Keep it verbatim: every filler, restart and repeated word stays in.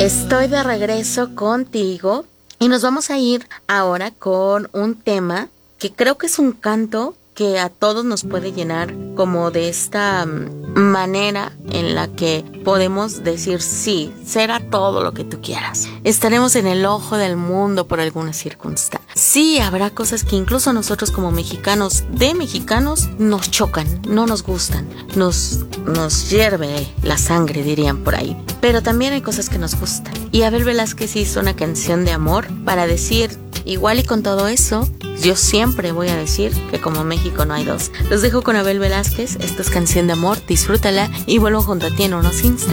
Estoy de regreso contigo y nos vamos a ir ahora con un tema que creo que es un canto que a todos nos puede llenar como de esta manera en la que podemos decir sí, será todo lo que tú quieras. Estaremos en el ojo del mundo por alguna circunstancia. Sí, habrá cosas que incluso nosotros como mexicanos, de mexicanos, nos chocan, no nos gustan, nos, nos hierve la sangre, dirían por ahí. Pero también hay cosas que nos gustan. Y Abel Velázquez hizo una canción de amor para decir, igual y con todo eso, yo siempre voy a decir que como México no hay dos. Los dejo con Abel Velázquez, esta es Canción de Amor, disfrútala y vuelvo junto a ti en unos instantes.